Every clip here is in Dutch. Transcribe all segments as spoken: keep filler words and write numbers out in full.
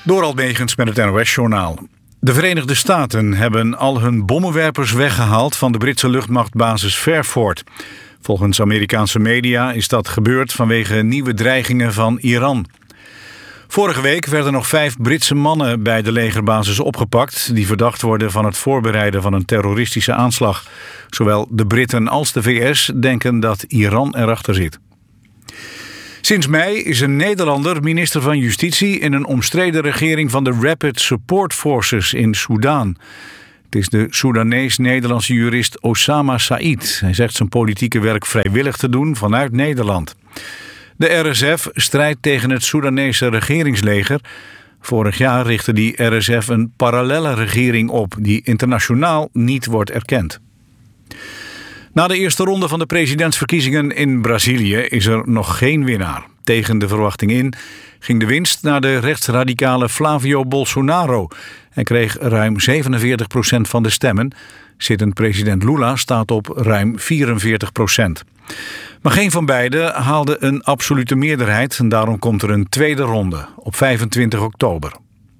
Dorald Megens met het N O S-journaal. De Verenigde Staten hebben al hun bommenwerpers weggehaald van de Britse luchtmachtbasis Fairford. Volgens Amerikaanse media is dat gebeurd vanwege nieuwe dreigingen van Iran. Vorige week werden nog vijf Britse mannen bij de legerbasis opgepakt die verdacht worden van het voorbereiden van een terroristische aanslag. Zowel de Britten als de V S denken dat Iran erachter zit. Sinds mei is een Nederlander minister van Justitie in een omstreden regering van de Rapid Support Forces in Soedan. Het is de Soedanees-Nederlandse jurist Osama Said. Hij zegt zijn politieke werk vrijwillig te doen vanuit Nederland. De R S F strijdt tegen het Soedanese regeringsleger. Vorig jaar richtte die R S F een parallelle regering op die internationaal niet wordt erkend. Na de eerste ronde van de presidentsverkiezingen in Brazilië is er nog geen winnaar. Tegen de verwachting in ging de winst naar de rechtsradicale Flavio Bolsonaro. Hij kreeg ruim zevenenveertig procent van de stemmen. Zittend president Lula staat op ruim vierenveertig procent. Maar geen van beiden haalde een absolute meerderheid en daarom komt er een tweede ronde op vijfentwintig oktober.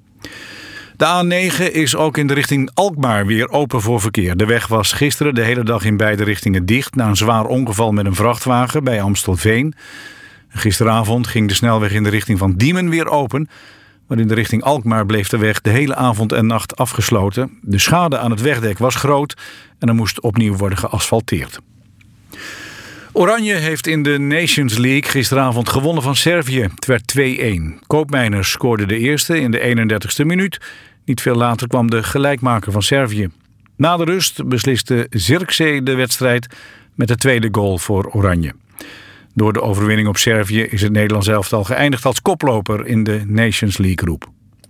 De A negen is ook in de richting Alkmaar weer open voor verkeer. De weg was gisteren de hele dag in beide richtingen dicht na een zwaar ongeval met een vrachtwagen bij Amstelveen. Gisteravond ging de snelweg in de richting van Diemen weer open, maar in de richting Alkmaar bleef de weg de hele avond en nacht afgesloten. De schade aan het wegdek was groot en er moest opnieuw worden geasfalteerd. Oranje heeft in de Nations League gisteravond gewonnen van Servië. Het werd twee-een. Koopmeiners scoorde de eerste in de eenendertigste minuut. Niet veel later kwam de gelijkmaker van Servië. Na de rust besliste Zirkzee de wedstrijd met de tweede goal voor Oranje. Door de overwinning op Servië is het Nederlands elftal geëindigd als koploper in de Nations League groep.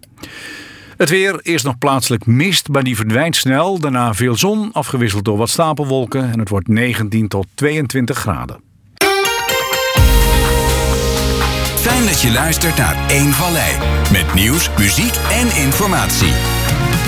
Het weer, eerst nog plaatselijk mist, maar die verdwijnt snel. Daarna veel zon, afgewisseld door wat stapelwolken. En het wordt negentien tot tweeëntwintig graden. Fijn dat je luistert naar Eén Vallei. Met nieuws, muziek en informatie.